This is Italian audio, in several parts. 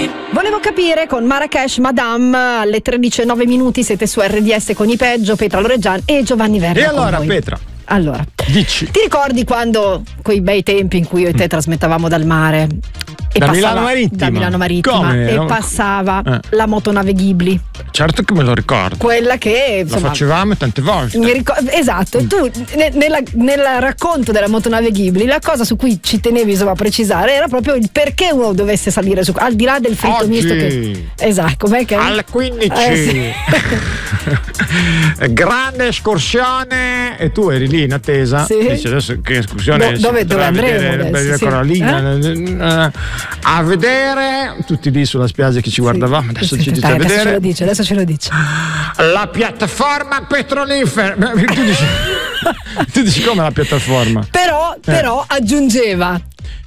Volevo capire con Marrakesh Madame alle 13:09 siete su RDS con i Peggio, Petra Loreggian e Giovanni Verna. E allora Petra, allora dici. Ti ricordi quando quei bei tempi in cui io e te trasmettavamo dal mare e da passava, Milano Marittima Come? E no? passava la motonave Ghibli, certo che me lo ricordo, quella che insomma, lo facevamo tante volte. Esatto. Tu nel racconto della motonave Ghibli la cosa su cui ci tenevi insomma a precisare era proprio il perché uno dovesse salire su, al di là del fritto oggi, misto che esatto, com'è che alle 15 sì. grande escursione e tu eri lì in attesa. Sì. Dici adesso che escursione dove andremo adesso, sì. Corallina a vedere tutti lì sulla spiaggia che ci guardavamo. Adesso ci dice a vedere, adesso ce lo dice la piattaforma petrolifera. Tu dici come la piattaforma, però aggiungeva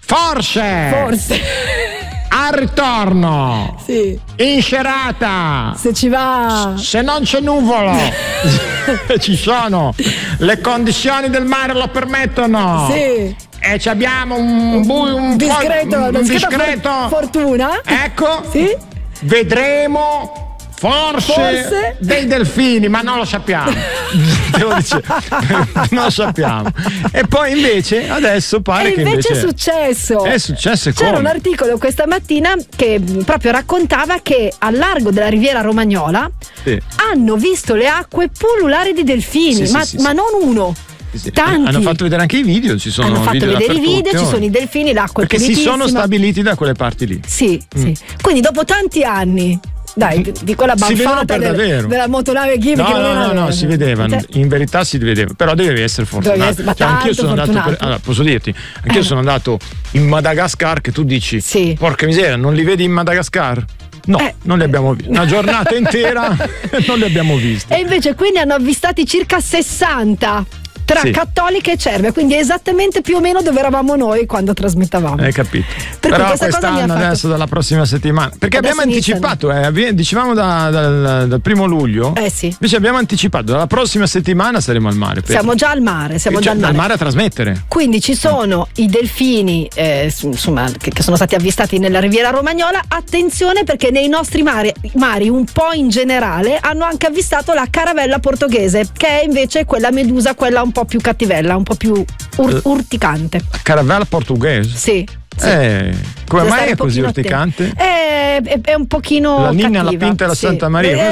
forse al ritorno, sì, in serata, se ci va, se non c'è nuvolo ci sono le condizioni del mare lo permettono, sì, e ci abbiamo un discreto fortuna, ecco, sì, vedremo forse dei delfini, ma non lo sappiamo. Devo dire, non lo sappiamo. E poi invece adesso pare che invece è successo. C'era come? Un articolo questa mattina che proprio raccontava che al largo della Riviera Romagnola hanno visto le acque pullulare di delfini, ma non uno. Sì. Tanti. Hanno fatto vedere anche i video, ci sono hanno fatto video vedere i video, ci sono i delfini, l'acqua perché si sono stabiliti da quelle parti lì. Sì. Quindi dopo tanti anni di quella banfata della motonave Ghibli no, si vedevano, in verità si vedeva, però devi essere fortunato. Anch'io sono andato posso dirti, anch'io sono andato in Madagascar, che tu dici porca miseria, non li vedi in Madagascar? No, non li abbiamo visti. Una giornata intera non li abbiamo visti. E invece qui ne hanno avvistati circa 60 tra cattoliche e cerve, quindi esattamente più o meno dove eravamo noi quando trasmettavamo. Hai capito? Però quest'anno adesso dalla prossima settimana, perché abbiamo anticipato, dicevamo dal 1 luglio, invece abbiamo anticipato, dalla prossima settimana saremo al mare. Siamo già al mare, al mare a trasmettere. Quindi ci sono i delfini insomma, che sono stati avvistati nella Riviera Romagnola. Attenzione, perché nei nostri mari un po' in generale hanno anche avvistato la caravella portoghese, che è invece quella medusa, quella un po' più cattivella, un po' più urticante. Caravella portoghese? Sì. Come mai è così urticante? È un pochino la Nina, cattiva, la Pinta e la Santa Maria.